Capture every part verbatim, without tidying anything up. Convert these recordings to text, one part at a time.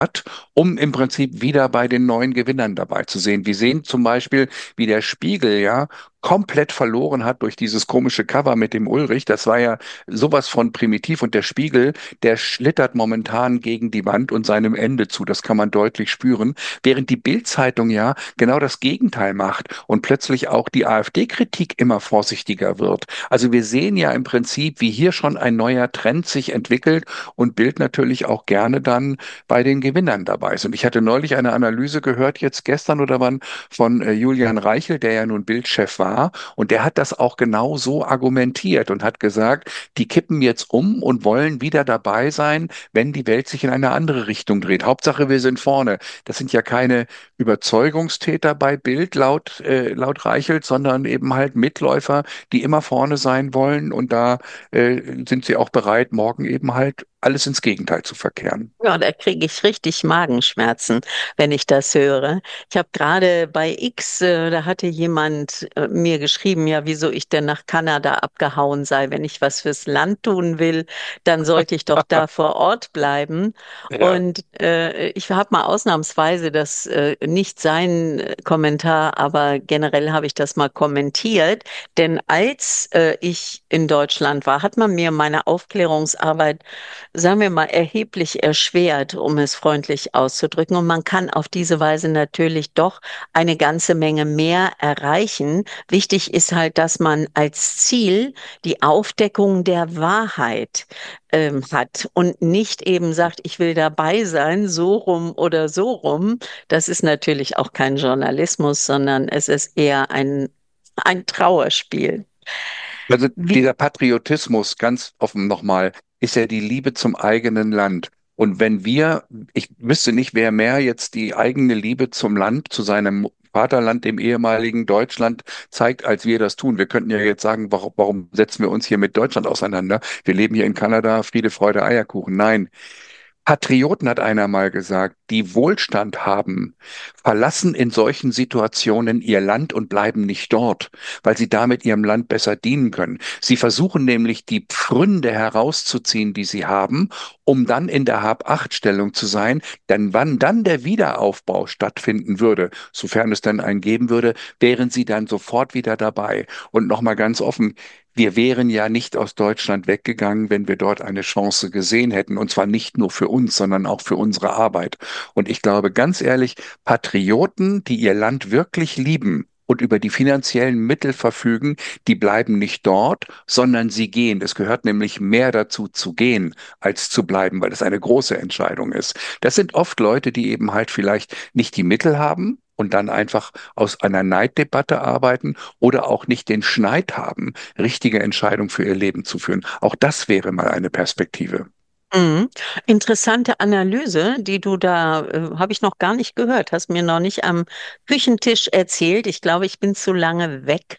um im Prinzip wieder bei den neuen Gewinnern dabei zu sehen. Wir sehen zum Beispiel, wie der Spiegel ja komplett verloren hat durch dieses komische Cover mit dem Ulrich. Das war ja sowas von primitiv und der Spiegel, der schlittert momentan gegen die Wand und seinem Ende zu. Das kann man deutlich spüren. Während die Bild-Zeitung ja genau das Gegenteil macht und plötzlich auch die AfD-Kritik immer vorsichtiger wird. Also wir sehen ja im Prinzip, wie hier schon ein neuer Trend sich entwickelt und Bild natürlich auch gerne dann bei den Gewinnern dabei ist. Und ich hatte neulich eine Analyse gehört, jetzt gestern oder wann, von äh, Julian Reichel, der ja nun Bildchef war. Und der hat das auch genau so argumentiert und hat gesagt, die kippen jetzt um und wollen wieder dabei sein, wenn die Welt sich in eine andere Richtung dreht. Hauptsache, wir sind vorne. Das sind ja keine Überzeugungstäter bei Bild laut, äh, laut Reichelt, sondern eben halt Mitläufer, die immer vorne sein wollen. Und da äh, sind sie auch bereit, morgen eben halt alles ins Gegenteil zu verkehren. Ja, da kriege ich richtig Magenschmerzen, wenn ich das höre. Ich habe gerade bei X, äh, da hatte jemand äh, mir geschrieben, ja, wieso ich denn nach Kanada abgehauen sei. Wenn ich was fürs Land tun will, dann sollte ich doch da vor Ort bleiben. Ja. Und äh, ich habe mal ausnahmsweise das äh, nicht sein äh, Kommentar, aber generell habe ich das mal kommentiert. Denn als äh, ich in Deutschland war, hat man mir meine Aufklärungsarbeit, sagen wir mal, erheblich erschwert, um es freundlich auszudrücken. Und man kann auf diese Weise natürlich doch eine ganze Menge mehr erreichen. Wichtig ist halt, dass man als Ziel die Aufdeckung der Wahrheit ähm, hat und nicht eben sagt, ich will dabei sein, so rum oder so rum. Das ist natürlich auch kein Journalismus, sondern es ist eher ein, ein Trauerspiel. Also Wie, dieser Patriotismus, ganz offen nochmal, ist ja die Liebe zum eigenen Land. Und wenn wir, ich wüsste nicht, wer mehr jetzt die eigene Liebe zum Land, zu seinem Vaterland, dem ehemaligen Deutschland, zeigt, als wir das tun. Wir könnten ja jetzt sagen, warum, warum setzen wir uns hier mit Deutschland auseinander? Wir leben hier in Kanada, Friede, Freude, Eierkuchen. Nein. Patrioten, hat einer mal gesagt, die Wohlstand haben, verlassen in solchen Situationen ihr Land und bleiben nicht dort, weil sie damit ihrem Land besser dienen können. Sie versuchen nämlich die Pfründe herauszuziehen, die sie haben, um dann in der Hab-Acht-Stellung zu sein. Denn wann dann der Wiederaufbau stattfinden würde, sofern es denn einen geben würde, wären sie dann sofort wieder dabei. Und nochmal ganz offen, wir wären ja nicht aus Deutschland weggegangen, wenn wir dort eine Chance gesehen hätten. Und zwar nicht nur für uns, sondern auch für unsere Arbeit. Und ich glaube ganz ehrlich, Patrioten, die ihr Land wirklich lieben und über die finanziellen Mittel verfügen, die bleiben nicht dort, sondern sie gehen. Es gehört nämlich mehr dazu zu gehen, als zu bleiben, weil das eine große Entscheidung ist. Das sind oft Leute, die eben halt vielleicht nicht die Mittel haben und dann einfach aus einer Neiddebatte arbeiten oder auch nicht den Schneid haben, richtige Entscheidungen für ihr Leben zu führen. Auch das wäre mal eine Perspektive. Mhm. Interessante Analyse, die du da, äh, habe ich noch gar nicht gehört, hast mir noch nicht am Küchentisch erzählt. Ich glaube, ich bin zu lange weg.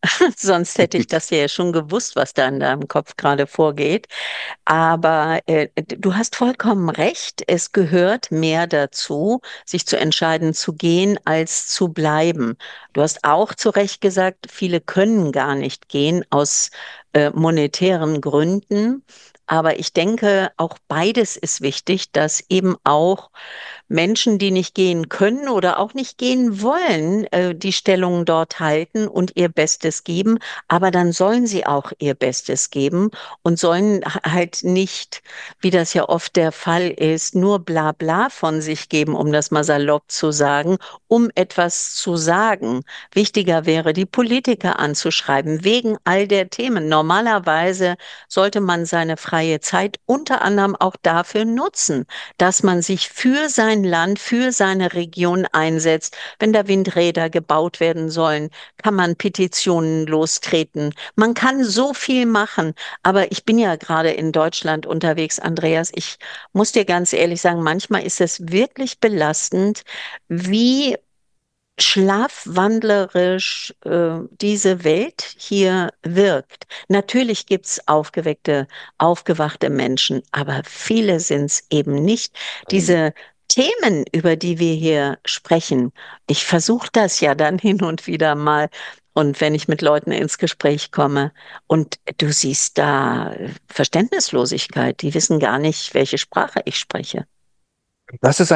Sonst hätte ich das ja schon gewusst, was da in deinem Kopf gerade vorgeht. Aber äh, du hast vollkommen recht. Es gehört mehr dazu, sich zu entscheiden, zu gehen, als zu bleiben. Du hast auch zu Recht gesagt, viele können gar nicht gehen aus äh, monetären Gründen. Aber ich denke, auch beides ist wichtig, dass eben auch Menschen, die nicht gehen können oder auch nicht gehen wollen, äh, die Stellung dort halten und ihr Bestes geben. Aber dann sollen sie auch ihr Bestes geben und sollen h- halt nicht, wie das ja oft der Fall ist, nur Blabla von sich geben, um das mal salopp zu sagen, um etwas zu sagen. Wichtiger wäre, die Politiker anzuschreiben, wegen all der Themen. Normalerweise sollte man seine freie Zeit unter anderem auch dafür nutzen, dass man sich für sein Land, für seine Region einsetzt. Wenn da Windräder gebaut werden sollen, kann man Petitionen lostreten. Man kann so viel machen, aber ich bin ja gerade in Deutschland unterwegs, Andreas. Ich muss dir ganz ehrlich sagen, manchmal ist es wirklich belastend, wie schlafwandlerisch äh, diese Welt hier wirkt. Natürlich gibt's aufgeweckte, aufgewachte Menschen, aber viele sind es eben nicht. Diese Themen, über die wir hier sprechen, ich versuche das ja dann hin und wieder mal. Und wenn ich mit Leuten ins Gespräch komme und du siehst da Verständnislosigkeit, die wissen gar nicht, welche Sprache ich spreche. Das ist